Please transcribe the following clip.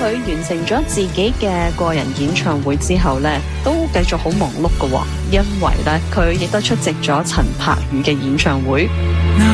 佢完成咗自己嘅個人演唱會之後呢，都繼續好忙碌㗎喎，因為呢，佢亦都出席咗陳柏宇嘅演唱會。